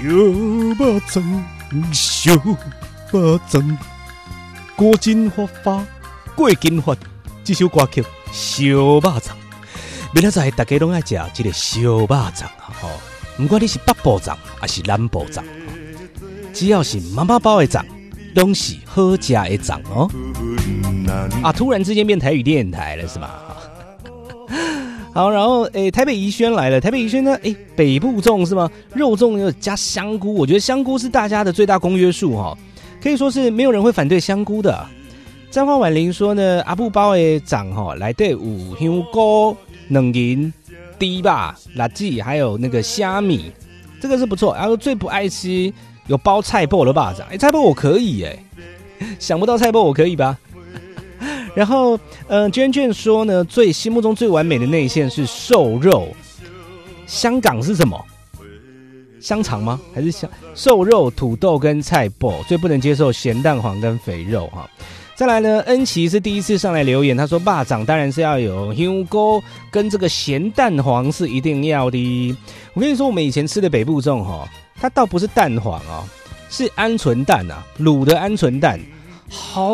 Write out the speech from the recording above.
肉粽，小肉粽，过金发发，过金发，这首歌曲小肉粽。明仔载大家拢爱食这个小肉粽啊！吼，不管你是北部粽还是南部粽，只要是妈妈包的粽，都是好吃的粽哦。啊！突然之间变台语电台了是吗？好，然后台北宜轩来了。台北宜轩呢，北部粽是吗？肉粽又加香菇，我觉得香菇是大家的最大公约数哈，可以说是没有人会反对香菇的。彰化婉玲说呢，阿布包的粽哈，来对有香菇、两银、猪肉、辣子，还有那个虾米，这个是不错。然后最不爱吃有包菜脯的肉粽，菜脯我可以想不到菜脯我可以吧？然后，娟娟说呢，心目中最完美的内馅是瘦肉。香港是什么？香肠吗？还是瘦肉、土豆跟菜脯？最不能接受咸蛋黄跟肥肉哈。再来呢，恩琪是第一次上来留言，他说肉粽当然是要有香菇跟这个咸蛋黄是一定要的。我跟你说，我们以前吃的北部粽哈，它倒不是蛋黄哦，是鹌鹑蛋啊，卤的鹌鹑蛋，好